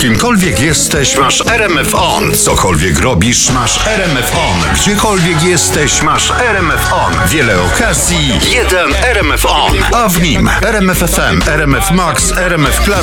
Kimkolwiek jesteś, masz RMF On. Cokolwiek robisz, masz RMF On. Gdziekolwiek jesteś, masz RMF On. Wiele okazji, jeden RMF On. A w nim RMF FM, RMF Max, RMF Classic,